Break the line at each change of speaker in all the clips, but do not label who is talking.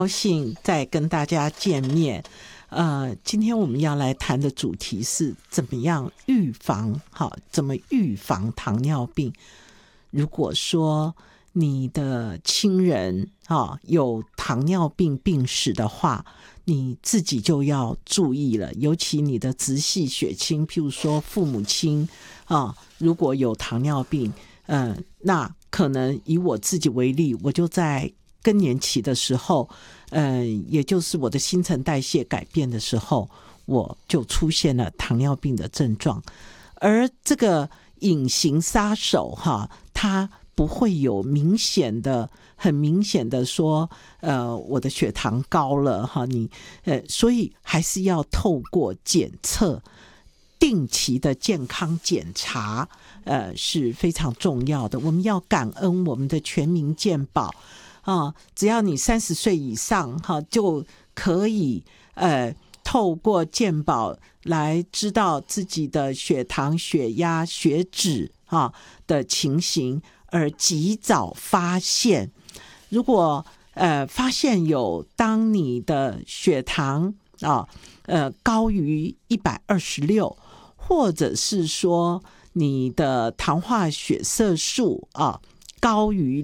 高兴再跟大家见面。今天我们要来谈的主题是怎么样预防，怎么预防糖尿病。如果说你的亲人有糖尿病病史的话，你自己就要注意了，尤其你的直系血亲，譬如说父母亲如果有糖尿病，那可能以我自己为例，我就在更年期的时候，也就是我的新陈代谢改变的时候，我就出现了糖尿病的症状。而这个隐形杀手它不会有很明显的说我的血糖高了所以还是要透过检测，定期的健康检查是非常重要的。我们要感恩我们的全民健保只要你30岁以上就可以透过健保来知道自己的血糖、血压、血脂的情形，而及早发现。如果发现当你的血糖高于126，或者是说你的糖化血色素高于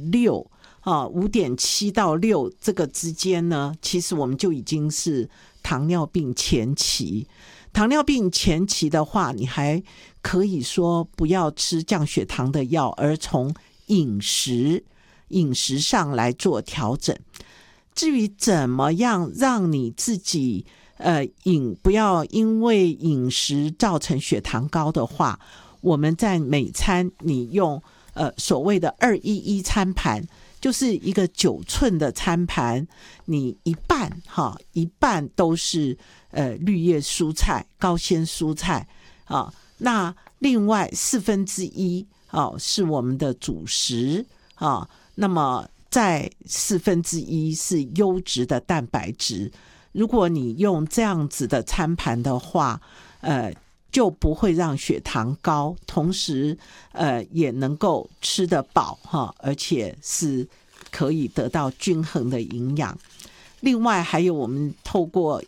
65.7到6这个之间呢，其实我们就已经是糖尿病前期。糖尿病前期的话，你还可以说不要吃降血糖的药，而从饮食上来做调整。至于怎么样让你自己不要因为饮食造成血糖高的话，我们在每餐你用所谓的211餐盘，就是一个9寸的餐盘，你一半都是绿叶蔬菜、高纤蔬菜那另外1/4是我们的主食那么再1/4是优质的蛋白质。如果你用这样子的餐盘的话就不会让血糖高，同时也能够吃得饱而且是可以得到均衡的营养。另外还有我们透过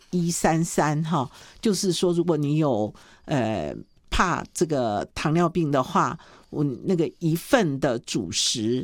133就是说如果你有怕这个糖尿病的话，我那个1份的主食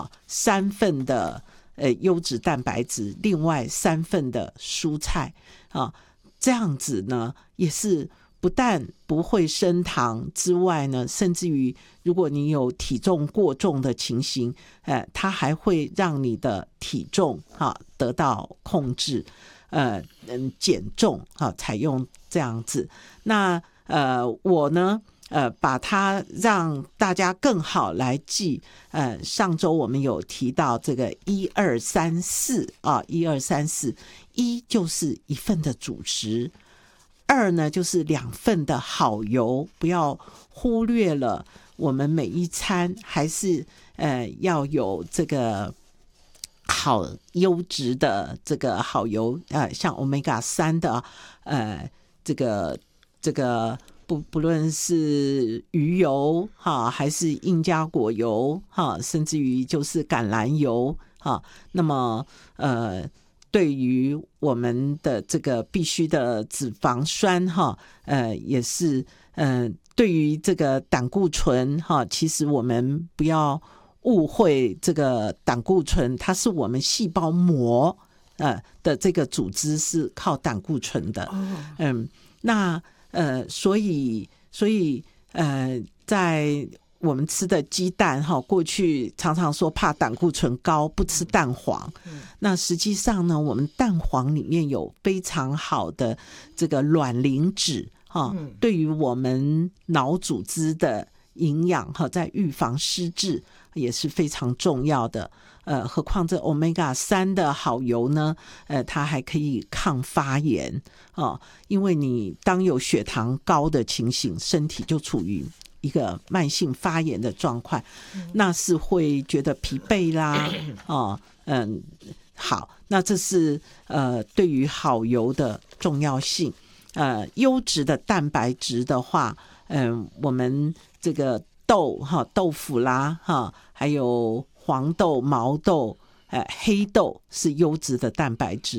3份的优质蛋白质，另外3份的蔬菜这样子呢也是不但不会升糖之外呢，甚至于如果你有体重过重的情形它还会让你的体重得到控制减重采用这样子。那我呢把它让大家更好来记上周我们有提到这个1234 1234，一就是1份的主食，2呢就是2份的好油，不要忽略了我们每一餐还是要有这个好优质的这个好油像 Omega 3的这个不论是鱼油还是印加果油甚至于就是橄榄油那么对于我们的这个必须的脂肪酸也是对于这个胆固醇其实我们不要误会，这个胆固醇它是我们细胞膜的这个组织是靠胆固醇的那所以在我们吃的鸡蛋过去常常说怕胆固醇高不吃蛋黄那实际上呢，我们蛋黄里面有非常好的这个卵磷脂对于我们脑组织的营养在预防失智也是非常重要的何况这 Omega 3的好油呢它还可以抗发炎因为你当有血糖高的情形，身体就处于一个慢性发炎的状况那是会觉得疲惫啦好，那这是对于好油的重要性优质的蛋白质的话我们这个豆腐啦还有黄豆、毛豆黑豆是优质的蛋白质，